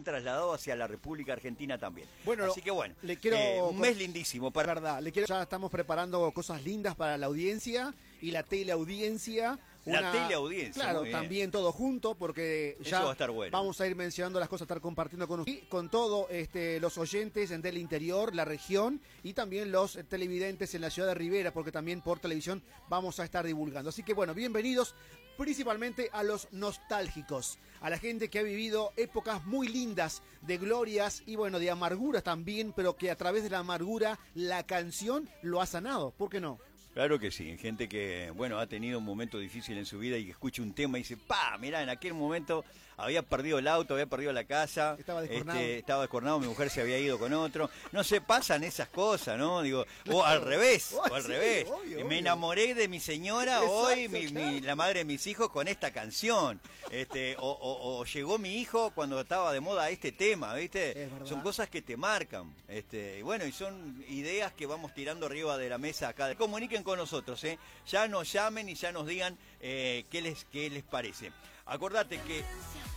trasladado hacia la República Argentina también. Bueno, así que bueno, le quiero un mes lindísimo. Verdad, ya estamos preparando cosas lindas para la audiencia y la teleaudiencia. La teleaudiencia. Claro, también todo junto, porque ya va a estar bueno. Vamos a ir mencionando las cosas, estar compartiendo con todos los oyentes del interior, la región, y también los televidentes en la ciudad de Rivera, porque también por televisión vamos a estar divulgando. Así que bueno, bienvenidos principalmente a los nostálgicos, a la gente que ha vivido épocas muy lindas de glorias y bueno, de amarguras también, pero que a través de la amargura la canción lo ha sanado. ¿Por qué no? Claro que sí, gente que, bueno, ha tenido un momento difícil en su vida y que escucha un tema y dice, mirá, en aquel momento había perdido el auto, había perdido la casa, estaba descornado, mi mujer se había ido con otro. No se pasan esas cosas, ¿no? Digo, o al revés, Obvio. Me enamoré de mi señora. Exacto, hoy, la madre de mis hijos con esta canción. O llegó mi hijo cuando estaba de moda este tema, ¿viste? Son cosas que te marcan. Y bueno, y son ideas que vamos tirando arriba de la mesa acá. Comuniquen con nosotros, ya nos llamen y ya nos digan qué les parece. Acordate que